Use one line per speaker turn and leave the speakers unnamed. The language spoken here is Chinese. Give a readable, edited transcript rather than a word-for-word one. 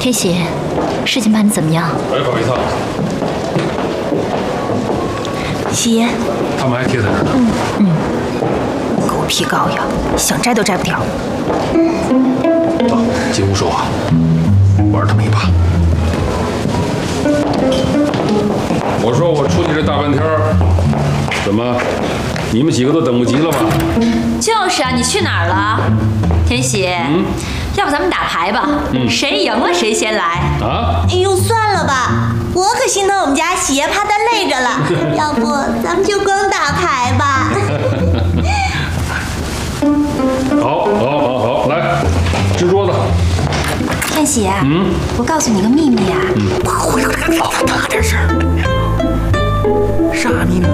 天喜，事情办得怎么样？
白跑一趟。
喜爷，
他们还贴在这儿呢。
狗皮膏药，想摘都摘不掉。
走，进屋说话，玩他们一把。我说我出去这大半天儿，怎么，你们几个都等不及了吧？
就是啊，你去哪儿了？天喜，要不咱们打牌吧？谁赢了谁先来。
啊？
哎呦，算了吧，我可心疼我们家喜爷，怕他累着了。要不咱们就光打牌吧。
好，来，支桌子。
天喜，我告诉你个秘密啊。
大点声。啥秘密？